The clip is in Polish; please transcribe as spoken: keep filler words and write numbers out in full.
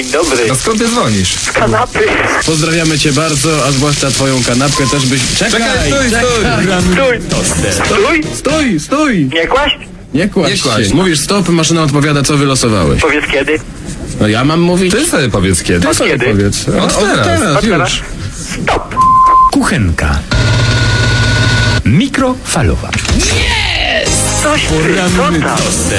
Dzień dobry. No skąd ty dzwonisz? Z kanapy. Pozdrawiamy cię bardzo, a zwłaszcza twoją kanapkę też byś... Czekaj, Czekaj, stój, stój. Stój. Stój. Stój, stój! Nie kłaść? Nie kładź Nie kładź. się. Mówisz stop, maszyna odpowiada, co wylosowałeś. Powiedz kiedy. No ja mam mówić? Ty sobie powiedz kiedy. Ty sobie kiedy? powiedz. O, Od o, teraz. teraz, Od teraz. już. Stop. Kuchenka. Mikrofalowa. Coś ty, co tam?